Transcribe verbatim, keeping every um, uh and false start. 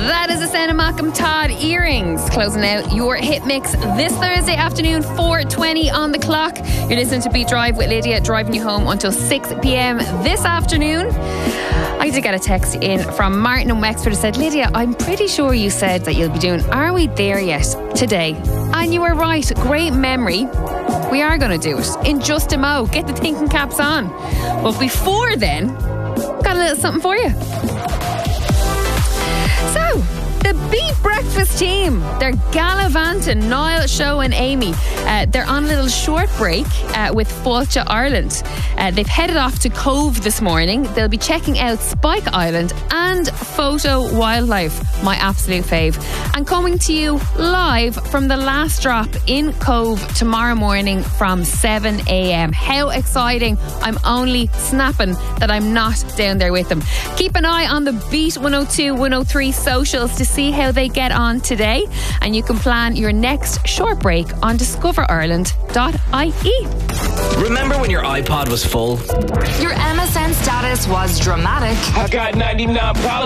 That is the sound of Malcolm Todd. Earrings closing out your hit mix this Thursday afternoon, four twenty on the clock. You're listening to Beat Drive with Lydia, driving you home until six p.m. this afternoon. I did get a text in from Martin in Wexford who said, Lydia, I'm pretty sure you said that you'll be doing Are We There Yet today? And you were right. Great memory. We are going to do it in just a mo. Get the thinking caps on. But before then, got a little something for you. So, the Beat Breakfast team, they're gallivanting. Niall, Show and Amy, uh, they're on a little short break uh, with Fáilte Ireland. Uh, they've headed off to Cove this morning. They'll be checking out Spike Island and Photo Wildlife, my absolute fave. And coming to you live from the last drop in Cove tomorrow morning from seven a.m. How exciting. I'm only snapping that I'm not down there with them. Keep an eye on the Beat one oh two, one oh three socials to see how they get on today. And you can plan your next short break on discover ireland dot I E. Remember when your iPod was full? Your M S N status was dramatic. I got ninety-nine problems.